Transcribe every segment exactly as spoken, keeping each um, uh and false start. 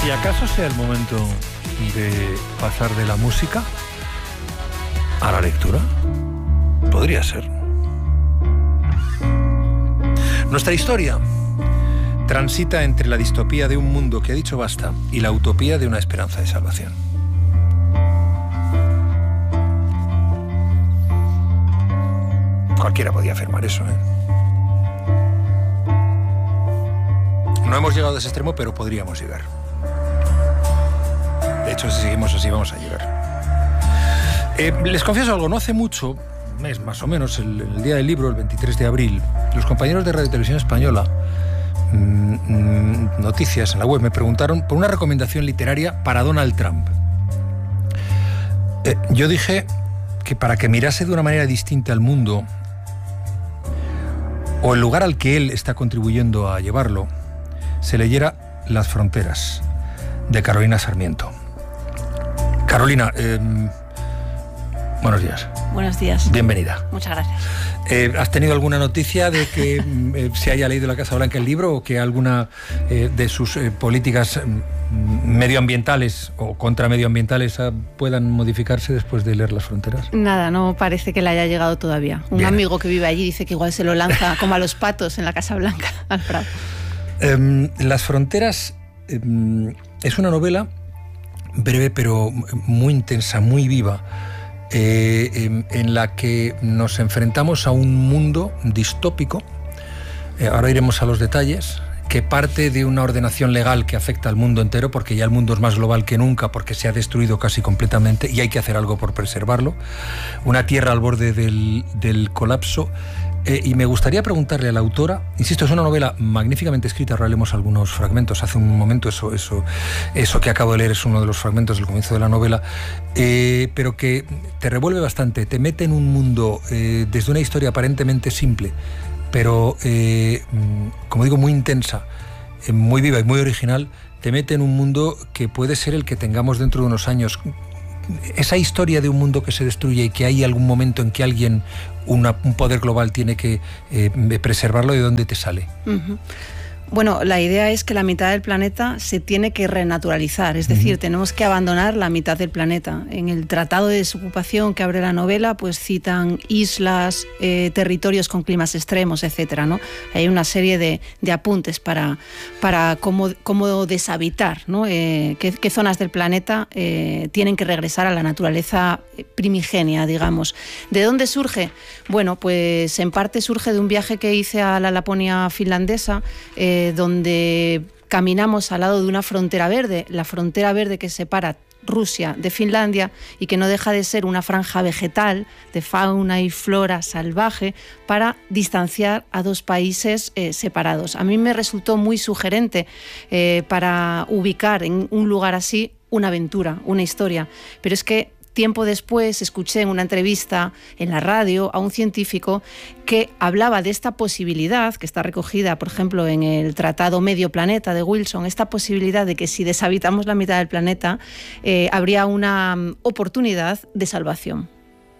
¿Y acaso sea el momento de pasar de la música a la lectura? Podría ser. Nuestra historia transita entre la distopía de un mundo que ha dicho basta y la utopía de una esperanza de salvación. Cualquiera podía afirmar eso, ¿eh? No hemos llegado a ese extremo, pero podríamos llegar. De hecho, si seguimos así, vamos a llegar. Eh, les confieso algo, no hace mucho, un mes más o menos, el, el día del libro, el veintitrés de abril, los compañeros de Radio Televisión Española, mmm, noticias en la web, me preguntaron por una recomendación literaria para Donald Trump. Eh, yo dije que para que mirase de una manera distinta al mundo, o el lugar al que él está contribuyendo a llevarlo, se leyera Las fronteras, de Carolina Sarmiento. Carolina, eh, buenos días. Buenos días. Bienvenida. Muchas gracias. Eh, ¿Has tenido alguna noticia de que eh, se haya leído la Casa Blanca el libro o que alguna eh, de sus eh, políticas medioambientales o contramedioambientales eh, puedan modificarse después de leer Las fronteras? Nada, no parece que le haya llegado todavía. Un Bien. amigo que vive allí dice que igual se lo lanza como a los patos en la Casa Blanca, al Prado. Eh, Las fronteras eh, es una novela breve pero muy intensa, muy viva, eh, en, en la que nos enfrentamos a un mundo distópico, eh, ahora iremos a los detalles, que parte de una ordenación legal que afecta al mundo entero, porque ya el mundo es más global que nunca, porque se ha destruido casi completamente y hay que hacer algo por preservarlo, una tierra al borde del, del colapso. Eh, y me gustaría preguntarle a la autora, insisto, es una novela magníficamente escrita, ahora leemos algunos fragmentos, hace un momento eso, eso, eso que acabo de leer es uno de los fragmentos del comienzo de la novela, eh, pero que te revuelve bastante, te mete en un mundo eh, desde una historia aparentemente simple, pero eh, como digo, muy intensa, eh, muy viva y muy original, te mete en un mundo que puede ser el que tengamos dentro de unos años. Esa historia de un mundo que se destruye y que hay algún momento en que alguien, una, un poder global tiene que eh, preservarlo, ¿de dónde te sale? Uh-huh. Bueno, la idea es que la mitad del planeta se tiene que renaturalizar, es decir, uh-huh. tenemos que abandonar la mitad del planeta. En el Tratado de Desocupación que abre la novela, pues citan islas, eh, territorios con climas extremos, etcétera, ¿no? Hay una serie de, de apuntes para, para cómo, cómo deshabitar, ¿no? Eh, qué, qué zonas del planeta eh, tienen que regresar a la naturaleza primigenia, digamos. ¿De dónde surge? Bueno, pues en parte surge de un viaje que hice a la Laponia finlandesa, eh, donde caminamos al lado de una frontera verde, la frontera verde que separa Rusia de Finlandia y que no deja de ser una franja vegetal de fauna y flora salvaje para distanciar a dos países eh, separados. A mí me resultó muy sugerente eh, para ubicar en un lugar así una aventura, una historia, pero es que tiempo después escuché en una entrevista en la radio a un científico que hablaba de esta posibilidad, que está recogida, por ejemplo, en el Tratado Medio Planeta de Wilson, esta posibilidad de que si deshabitamos la mitad del planeta, eh, habría una oportunidad de salvación.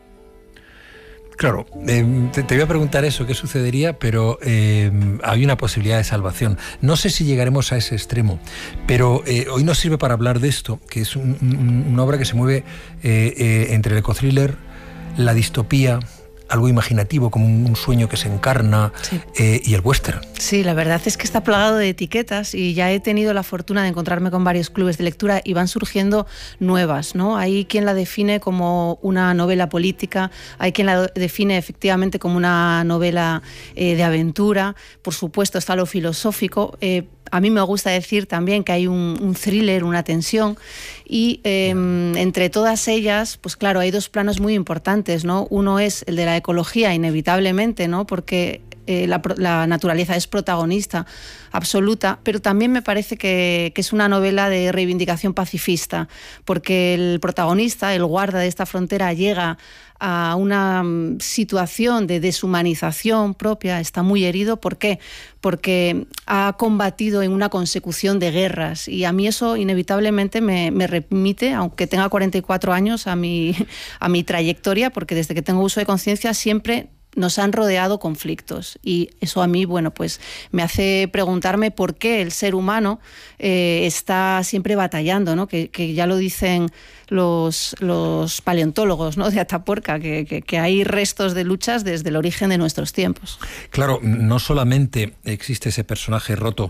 Claro, eh, te, te voy a preguntar eso, qué sucedería, pero eh, hay una posibilidad de salvación. No sé si llegaremos a ese extremo, pero eh, hoy nos sirve para hablar de esto, que es un, un, una obra que se mueve eh, eh, entre el ecothriller, la distopía, algo imaginativo, como un, un sueño que se encarna, sí. eh, y el western. Sí, la verdad es que está plagado de etiquetas y ya he tenido la fortuna de encontrarme con varios clubes de lectura y van surgiendo nuevas, ¿no? Hay quien la define como una novela política, hay quien la define efectivamente como una novela eh, de aventura, por supuesto está lo filosófico. eh, A mí me gusta decir también que hay un, un thriller, una tensión, y eh, entre todas ellas, pues claro, hay dos planos muy importantes, ¿no? Uno es el de la ecología, inevitablemente, ¿no? Porque eh, la, la naturaleza es protagonista absoluta, pero también me parece que, que es una novela de reivindicación pacifista, porque el protagonista, el guarda de esta frontera, llega a una situación de deshumanización propia, está muy herido. ¿Por qué? Porque ha combatido en una consecución de guerras y a mí eso inevitablemente me, me remite, aunque tenga cuarenta y cuatro años, a mi, a mi trayectoria, porque desde que tengo uso de conciencia siempre nos han rodeado conflictos, y eso a mí, bueno, pues me hace preguntarme por qué el ser humano eh, está siempre batallando, ¿no? Que, que ya lo dicen los, los paleontólogos, ¿no? De Atapuerca, que, que, que hay restos de luchas desde el origen de nuestros tiempos. Claro, no solamente existe ese personaje roto,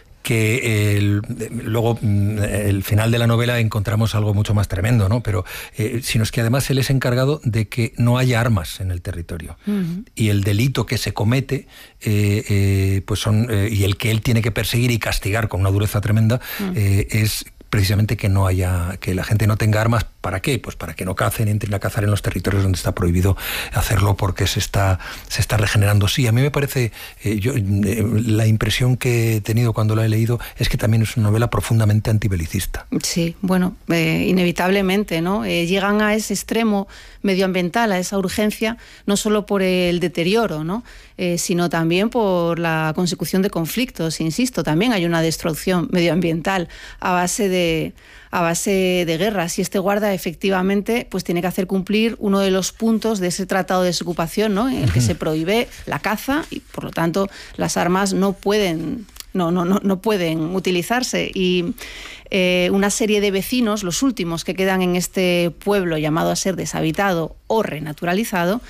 que el, luego el final de la novela encontramos algo mucho más tremendo, ¿no? Pero eh, sino es que además él es encargado de que no haya armas en el territorio. Uh-huh. Y el delito que se comete eh, eh, pues son eh, y el que él tiene que perseguir y castigar con una dureza tremenda uh-huh. eh, es precisamente que no haya, que la gente no tenga armas. ¿Para qué? Pues para que no cacen, entren a cazar en los territorios donde está prohibido hacerlo, porque se está, se está regenerando. Sí, a mí me parece, eh, yo, eh, la impresión que he tenido cuando la he leído es que también es una novela profundamente antibelicista. Sí, bueno, eh, inevitablemente, ¿no? Eh, llegan a ese extremo medioambiental, a esa urgencia, no solo por el deterioro, ¿no? Eh, sino también por la consecución de conflictos. Insisto, también hay una destrucción medioambiental a base de... a base de guerras, y este guarda efectivamente pues tiene que hacer cumplir uno de los puntos de ese tratado de desocupación, ¿no? En el que se prohíbe la caza y por lo tanto las armas no pueden no no no, no pueden utilizarse, y eh, una serie de vecinos, los últimos que quedan en este pueblo llamado a ser deshabitado o renaturalizado,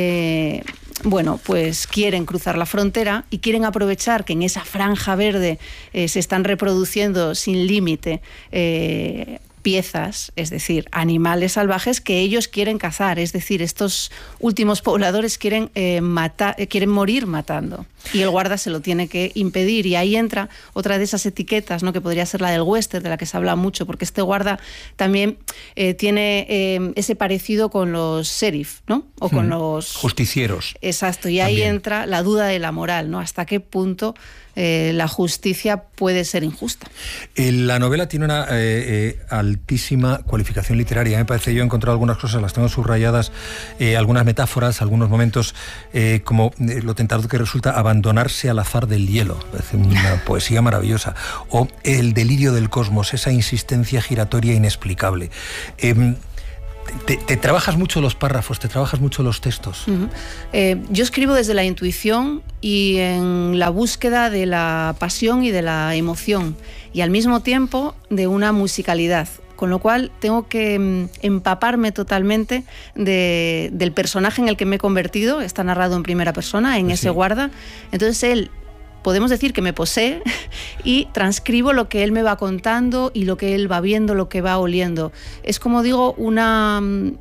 eh, bueno, pues quieren cruzar la frontera y quieren aprovechar que en esa franja verde eh, se están reproduciendo sin límite eh, piezas, es decir, animales salvajes que ellos quieren cazar. Es decir, estos últimos pobladores quieren, eh, matar, eh, quieren morir matando, y el guarda se lo tiene que impedir. Y ahí entra otra de esas etiquetas, ¿no? Que podría ser la del western, de la que se habla mucho, porque este guarda también eh, tiene eh, ese parecido con los sheriff, ¿no? O con hmm. los... justicieros. Exacto, y ahí también entra la duda de la moral, ¿no? Hasta qué punto eh, la justicia puede ser injusta. La novela tiene una eh, eh, altísima cualificación literaria. Me parece, yo he encontrado algunas cosas, las tengo subrayadas, eh, algunas metáforas, algunos momentos, eh, como eh, lo tentador que resulta abandonarse al azar del hielo. Es una poesía maravillosa. O el delirio del cosmos, esa insistencia giratoria inexplicable. Eh, Te, te trabajas mucho los párrafos, te trabajas mucho los textos. Uh-huh. eh, yo escribo desde la intuición y en la búsqueda de la pasión y de la emoción, y al mismo tiempo de una musicalidad, con lo cual tengo que empaparme totalmente de, del personaje en el que me he convertido. Está narrado en primera persona, en pues ese sí. guarda. Entonces él, podemos decir que me posee, y transcribo lo que él me va contando y lo que él va viendo, lo que va oliendo. Es, como digo, una,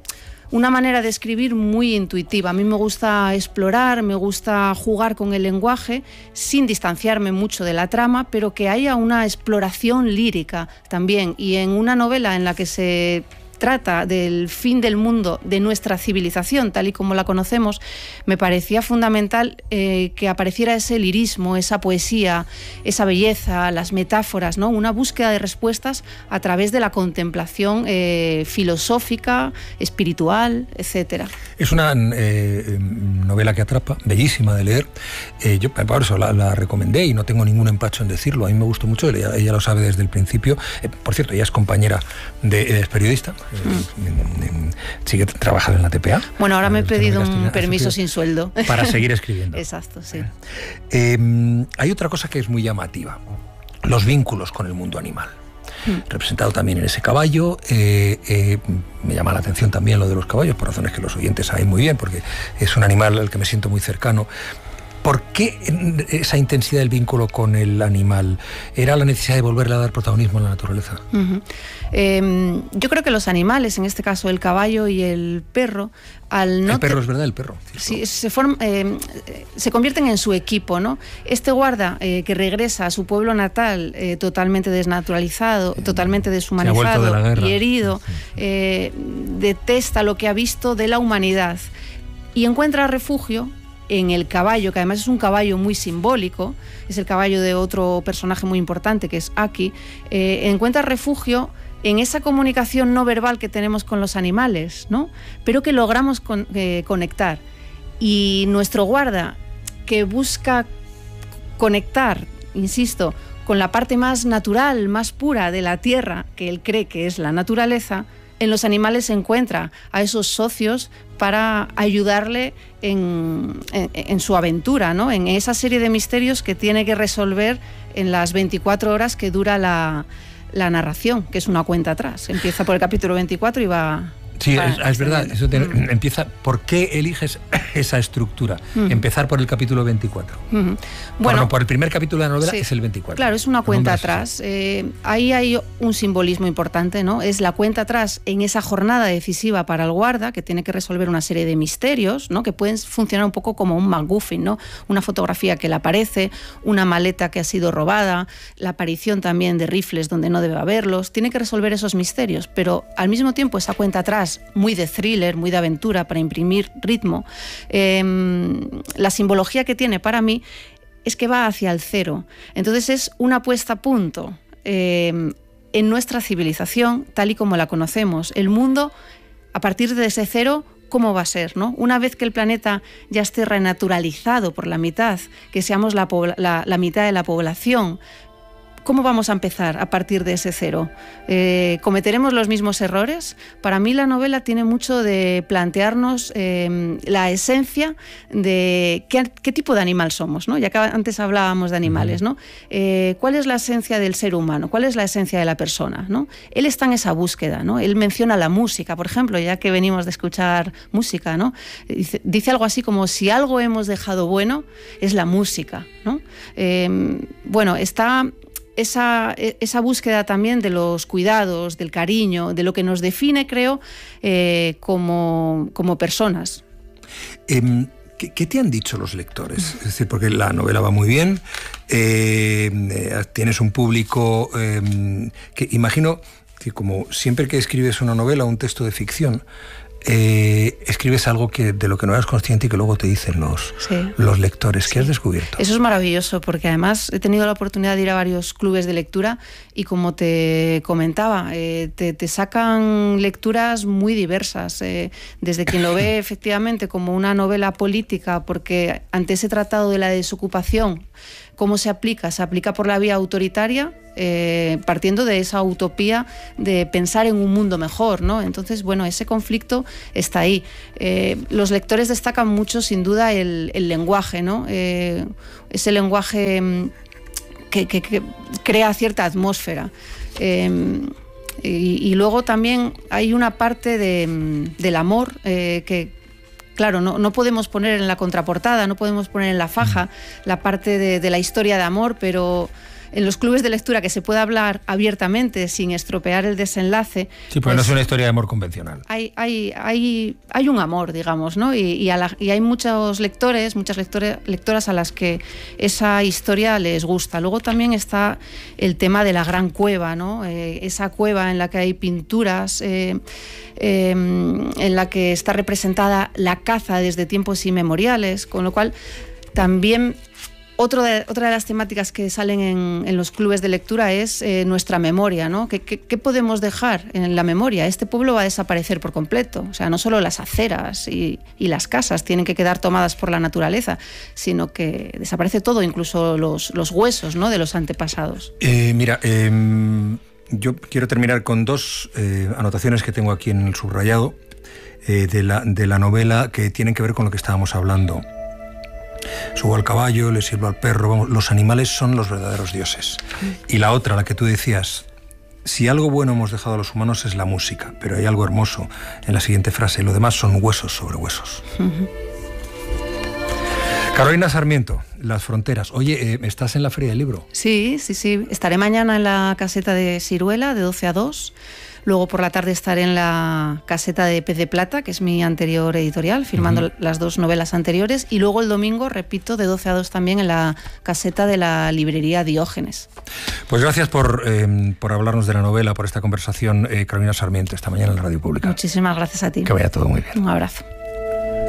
una manera de escribir muy intuitiva. A mí me gusta explorar, me gusta jugar con el lenguaje sin distanciarme mucho de la trama, pero que haya una exploración lírica también. Y en una novela en la que se trata del fin del mundo, de nuestra civilización tal y como la conocemos, me parecía fundamental eh, que apareciera ese lirismo, esa poesía, esa belleza, las metáforas, ¿no? Una búsqueda de respuestas a través de la contemplación eh, filosófica, espiritual, etcétera. Es una eh, novela que atrapa, bellísima de leer. Eh, yo por eso la, la recomendé y no tengo ningún empacho en decirlo. A mí me gustó mucho, ella, ella lo sabe desde el principio. Eh, por cierto, ella es compañera de es periodista. Mm. Sigue trabajando en la T P A. Bueno, ahora me he pedido un permiso sin sueldo. Para seguir escribiendo. Exacto, sí. Eh, hay otra cosa que es muy llamativa: los vínculos con el mundo animal. Mm. Representado también en ese caballo. Eh, eh, me llama la atención también lo de los caballos, por razones que los oyentes saben muy bien, porque es un animal al que me siento muy cercano. ¿Por qué esa intensidad del vínculo con el animal? ¿Era la necesidad de volverle a dar protagonismo a la naturaleza? Uh-huh. eh, yo creo que los animales, en este caso el caballo y el perro, al no el perro te... es verdad, el perro. Sí, se, form... eh, se convierten en su equipo, ¿no? Este guarda eh, que regresa a su pueblo natal eh, totalmente desnaturalizado, eh, totalmente deshumanizado de la guerra. y herido, eh, detesta lo que ha visto de la humanidad y encuentra refugio en el caballo, que además es un caballo muy simbólico, es el caballo de otro personaje muy importante que es Aki. Eh, encuentra refugio en esa comunicación no verbal que tenemos con los animales, ¿no? Pero que logramos con, eh, conectar. Y nuestro guarda, que busca conectar, insisto, con la parte más natural, más pura de la tierra, que él cree que es la naturaleza, en los animales se encuentra a esos socios para ayudarle en, en, en su aventura, ¿no? En esa serie de misterios que tiene que resolver en las veinticuatro horas que dura la, la narración, que es una cuenta atrás. Empieza por el capítulo veinticuatro y va... Sí, es, es verdad, eso te, mm. empieza. ¿Por qué eliges esa estructura? Mm. Empezar por el capítulo veinticuatro. Mm. Bueno, por, por el primer capítulo de la novela, sí, es el veinticuatro. Claro, es una cuenta atrás. Eh, ahí hay un simbolismo importante, ¿no? Es la cuenta atrás en esa jornada decisiva para el guarda, que tiene que resolver una serie de misterios, ¿no? Que pueden funcionar un poco como un MacGuffin, ¿no? Una fotografía que le aparece, una maleta que ha sido robada, la aparición también de rifles donde no debe haberlos. Tiene que resolver esos misterios, pero al mismo tiempo esa cuenta atrás muy de thriller, muy de aventura, para imprimir ritmo. Eh, la simbología que tiene para mí es que va hacia el cero. Entonces es una puesta a punto eh, en nuestra civilización, tal y como la conocemos. El mundo, a partir de ese cero, ¿cómo va a ser, ¿no? Una vez que el planeta ya esté renaturalizado por la mitad, que seamos la, la, la mitad de la población, ¿cómo vamos a empezar a partir de ese cero? Eh, ¿Cometeremos los mismos errores? Para mí la novela tiene mucho de plantearnos eh, la esencia de qué, qué tipo de animal somos, ¿no? Ya que antes hablábamos de animales, ¿no? Eh, ¿Cuál es la esencia del ser humano? ¿Cuál es la esencia de la persona, ¿no? Él está en esa búsqueda, ¿no? Él menciona la música, por ejemplo, ya que venimos de escuchar música, ¿no? Dice, dice algo así como, si algo hemos dejado bueno, es la música, ¿no? Eh, bueno, está... Esa, esa búsqueda también de los cuidados, del cariño, de lo que nos define, creo, eh, como, como personas. Eh, ¿qué, ¿Qué te han dicho los lectores? Es decir, porque la novela va muy bien, eh, eh, tienes un público eh, que imagino que, como siempre que escribes una novela o un texto de ficción, Eh, escribes algo que de lo que no eras consciente y que luego te dicen los, sí. los lectores. ¿Qué sí. has descubierto? Eso es maravilloso, porque además he tenido la oportunidad de ir a varios clubes de lectura y, como te comentaba, eh, te, te sacan lecturas muy diversas, eh, desde quien lo ve efectivamente como una novela política, porque ante ese tratado de la desocupación, ¿cómo se aplica? Se aplica por la vía autoritaria, eh, partiendo de esa utopía de pensar en un mundo mejor, ¿no? Entonces, bueno, ese conflicto está ahí. Eh, los lectores destacan mucho, sin duda, el, el lenguaje, ¿no? Eh, ese lenguaje que, que, que crea cierta atmósfera. Eh, y, y luego también hay una parte de, del amor eh, que... Claro, no, no podemos poner en la contraportada, no podemos poner en la faja la parte de, de la historia de amor, pero en los clubes de lectura que se pueda hablar abiertamente sin estropear el desenlace. Sí, porque pues, no es una historia de amor convencional. Hay, hay, hay, hay un amor, digamos, ¿no? Y, y, a la, y hay muchos lectores, muchas lectores, lectoras a las que esa historia les gusta. Luego también está el tema de la gran cueva, ¿no? Eh, esa cueva en la que hay pinturas, eh, eh, en la que está representada la caza desde tiempos inmemoriales, con lo cual también... Otro de, otra de las temáticas que salen en, en los clubes de lectura es eh, nuestra memoria, ¿no? ¿Qué, qué, ¿Qué podemos dejar en la memoria? Este pueblo va a desaparecer por completo. O sea, no solo las aceras y, y las casas tienen que quedar tomadas por la naturaleza, sino que desaparece todo, incluso los, los huesos, ¿no?, de los antepasados. Eh, mira, eh, yo quiero terminar con dos eh, anotaciones que tengo aquí en el subrayado eh, de, la, de la novela, que tienen que ver con lo que estábamos hablando. Subo al caballo, le sirvo al perro, vamos, los animales son los verdaderos dioses. Y la otra, la que tú decías, si algo bueno hemos dejado a los humanos es la música, pero hay algo hermoso en la siguiente frase, lo demás son huesos sobre huesos. Uh-huh. Carolina Sarmiento, Las Fronteras. Oye, eh, ¿estás en la Feria del Libro? Sí, sí, sí. Estaré mañana en la caseta de Siruela, de doce a dos. Luego por la tarde estaré en la caseta de Pez de Plata, que es mi anterior editorial, firmando uh-huh. las dos novelas anteriores. Y luego el domingo, repito, de doce a dos también en la caseta de la librería Diógenes. Pues gracias por, eh, por hablarnos de la novela, por esta conversación, eh, Carolina Sarmiento, esta mañana en la Radio Pública. Muchísimas gracias a ti. Que vaya todo muy bien. Un abrazo.